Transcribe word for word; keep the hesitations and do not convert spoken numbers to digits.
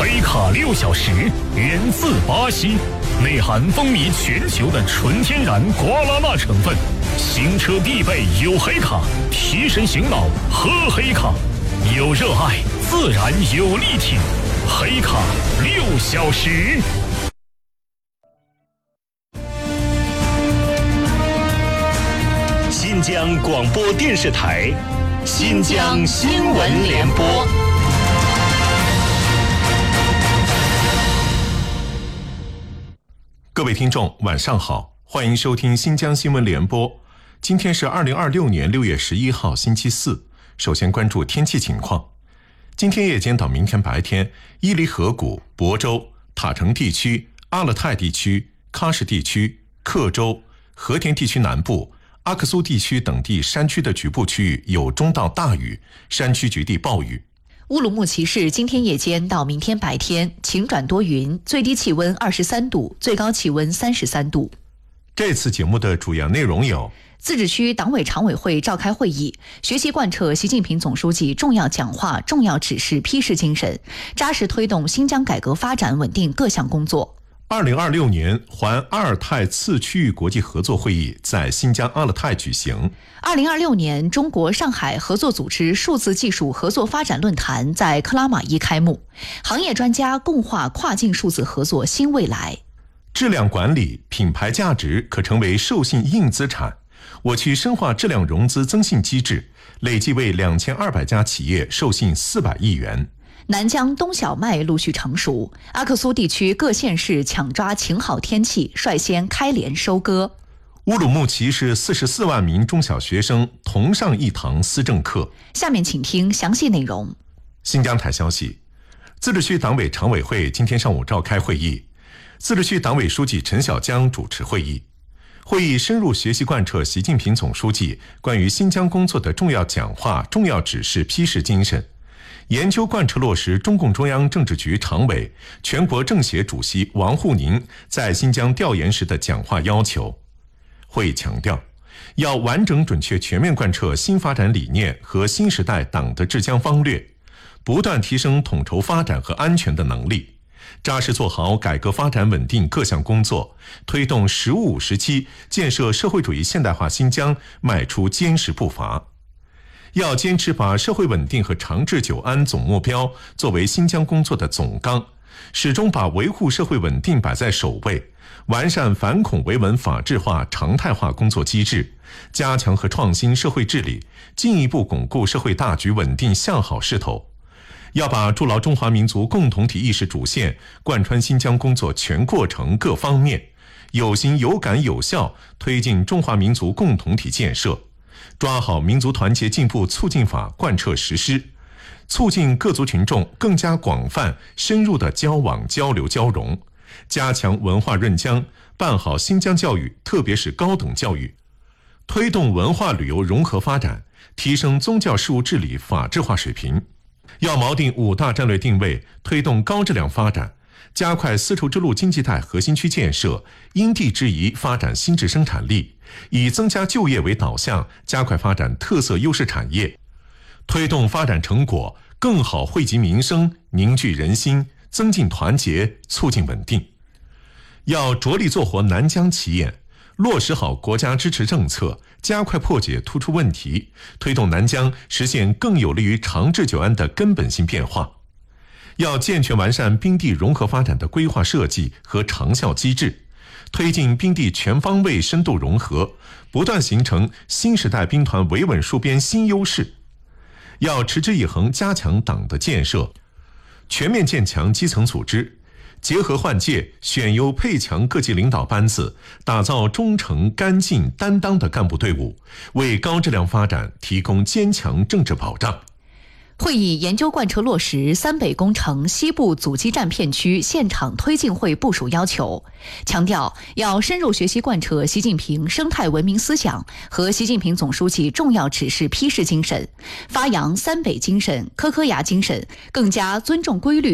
黑卡六小时，源自巴西，内含风靡全球的纯天然瓜拉纳成分，行车必备有黑卡，提神醒脑喝黑卡，有热爱自然有力挺，黑卡六小时。新疆广播电视台，新疆新闻联播。 各位听众晚上好，欢迎收听新疆新闻联播。今天是二零二六年六月十一号星期四。首先关注天气情况。今天夜间到明天白天，伊犁河谷、亳州、塔城地区、阿勒泰地区、喀什地区、克州、和田地区南部、阿克苏地区等地山区的局部区域有中到大雨，山区局地暴雨。 乌鲁木齐市今天夜间到明天白天晴转多云，最低气温二十三度，最高气温三十三度。 这次节目的主要内容有： 自治区党委常委会召开会议，学习贯彻习近平总书记重要讲话、重要指示批示精神，扎实推动新疆改革发展稳定各项工作。 二零二六年环阿尔泰次区域国际合作会议在新疆阿勒泰举行。 二零二六年中国上海合作组织数字技术合作发展论坛在克拉玛依开幕，行业专家共话跨境数字合作新未来。 质量管理、品牌价值可成为授信硬资产。我区深化质量融资增信机制，累计为两千二百家企业授信四百亿元。 南疆冬小麦陆续成熟，阿克苏地区各县市抢抓晴好天气，率先开镰收割。 乌鲁木齐市四十四万名中小学生同上一堂思政课。 下面请听详细内容。 新疆台消息，自治区党委常委会今天上午召开会议，自治区党委书记陈小江主持会议。会议深入学习贯彻习近平总书记关于新疆工作的重要讲话、重要指示批示精神，研究贯彻落实中共中央政治局常委、全国政协主席王沪宁在新疆调研时的讲话要求。会议强调，要完整准确全面贯彻新发展理念和新时代党的治疆方略，不断提升统筹发展和安全的能力，扎实做好改革发展稳定各项工作，推动“十五五”时期建设社会主义现代化新疆迈出坚实步伐。要坚持把社会稳定和长治久安总目标作为新疆工作的总纲，始终把维护社会稳定摆在首位，完善反恐维稳法治化常态化工作机制，加强和创新社会治理，进一步巩固社会大局稳定向好势头。要把筑牢中华民族共同体意识主线贯穿新疆工作全过程各方面，有形有感有效推进中华民族共同体建设，抓好民族团结进步促进法贯彻实施，促进各族群众更加广泛深入的交往交流交融，加强文化润疆，办好新疆教育，特别是高等教育，推动文化旅游融合发展，提升宗教事务治理法治化水平。要锚定五大战略定位，推动高质量发展，加快丝绸之路经济带核心区建设，因地制宜发展新质生产力，以增加就业为导向，加快发展特色优势产业，推动发展成果更好惠及民生，凝聚人心，增进团结，促进稳定。要着力做活南疆企业，落实好国家支持政策，加快破解突出问题，推动南疆实现更有利于长治久安的根本性变化。要健全完善冰地融合发展的规划设计和长效机制，推进冰地全方位深度融合，不断形成新时代兵团维稳戍边新优势。要持之以恒加强党的建设，全面建强基层组织，结合换届，选优配强各级领导班子，打造忠诚、干净、担当的干部队伍，为高质量发展提供坚强政治保障。 会议研究贯彻落实三北工程西部阻击战片区现场推进会部署要求，强调要深入学习贯彻习近平生态文明思想和习近平总书记重要指示批示精神，发扬三北精神、科科牙精神，更加尊重规律